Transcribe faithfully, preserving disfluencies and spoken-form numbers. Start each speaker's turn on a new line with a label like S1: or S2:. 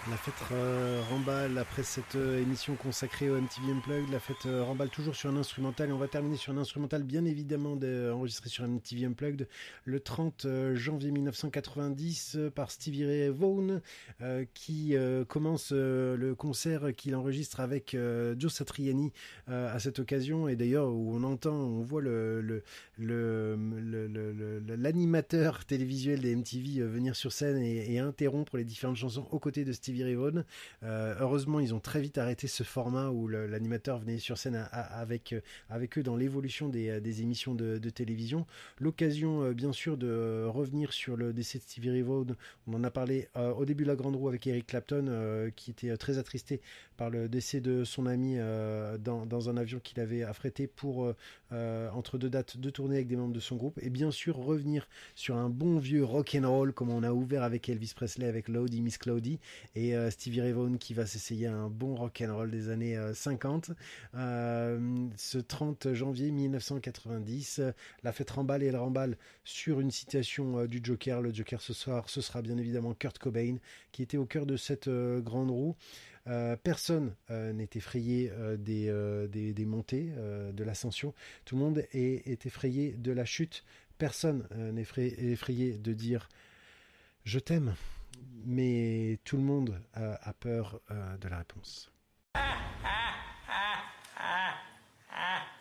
S1: La fête euh, remballe après cette euh, émission consacrée au M T V Unplugged. La fête euh, remballe toujours sur un instrumental et on va terminer sur un instrumental bien évidemment de, enregistré sur M T V Unplugged le trente janvier mille neuf cent quatre-vingt-dix euh, par Stevie Ray Vaughan euh, qui euh, commence euh, le concert qu'il enregistre avec euh, Joe Satriani euh, à cette occasion et d'ailleurs où on entend, on voit le, le, le, le, le, le l'animateur télévisuel des M T V euh, venir sur scène et, et interrompre les différentes chansons aux côtés de Stevie Ray Vaughan. Euh, heureusement, ils ont très vite arrêté ce format où le, l'animateur venait sur scène à, à, avec, avec eux dans l'évolution des, des émissions de, de télévision. L'occasion, euh, bien sûr, de revenir sur le décès de Stevie Ray Vaughan. On en a parlé euh, au début de la Grande Roue avec Eric Clapton, euh, qui était très attristé par le décès de son ami euh, dans, dans un avion qu'il avait affrété pour, euh, entre deux dates, de tourner avec des membres de son groupe. Et bien sûr, revenir sur un bon vieux rock and roll comme on a ouvert avec Elvis Presley, avec Lodi Miss Cloudy, et euh, Stevie Ray Vaughan qui va s'essayer à un bon rock and roll des années euh, cinquante. Euh, ce trente janvier mille neuf cent quatre-vingt-dix, euh, la fête remballe et elle remballe sur une citation euh, du Joker. Le Joker ce soir, ce sera bien évidemment Kurt Cobain qui était au cœur de cette euh, grande roue. Euh, personne euh, n'est effrayé euh, des, euh, des, des montées, euh, de l'ascension. Tout le monde est, est effrayé de la chute. Personne euh, n'est effrayé de dire je t'aime, mais tout le monde euh, a peur euh, de la réponse.